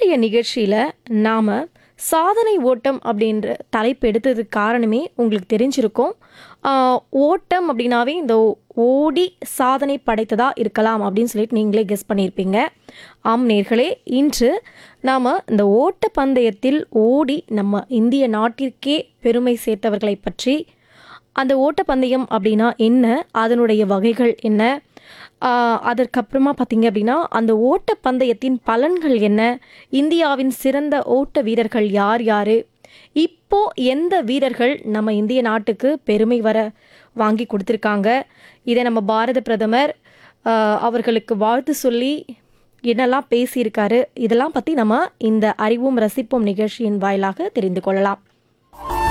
இன்றைய நிகழ்ச்சியில் நாம் சாதனை ஓட்டம் அப்படின்ற தலைப்பு எடுத்ததுக்கு காரணமே உங்களுக்கு தெரிஞ்சிருக்கும். ஓட்டம் அப்படின்னாவே இந்த ஓடி சாதனை படைத்ததா இருக்கலாம் அப்படின்னு சொல்லிட்டு நீங்களே கெஸ் பண்ணியிருப்பீங்க. ஆம் நேர்களே, இன்று நாம் இந்த ஓட்ட பந்தயத்தில் ஓடி நம்ம இந்திய நாட்டிற்கே பெருமை சேர்த்தவர்களை பற்றி, அந்த ஓட்டப்பந்தயம் அப்படின்னா என்ன, அதனுடைய வகைகள் என்ன, அதற்கப்புறமா பார்த்தீங்க அப்படின்னா அந்த ஓட்டப்பந்தயத்தின் பலன்கள் என்ன, இந்தியாவின் சிறந்த ஓட்ட வீரர்கள் யார் யார், இப்போ எந்த வீரர்கள் நம்ம இந்திய நாட்டுக்கு பெருமை வர வாங்கி கொடுத்துருக்காங்க, இதை நம்ம பாரத பிரதமர் அவர்களுக்கு வாழ்த்து சொல்லி என்னெல்லாம் பேசியிருக்காரு, இதெல்லாம் பற்றி நம்ம இந்த அறிவும் ரசிப்போம் நிகழ்ச்சியின் வாயிலாக தெரிந்து கொள்ளலாம்.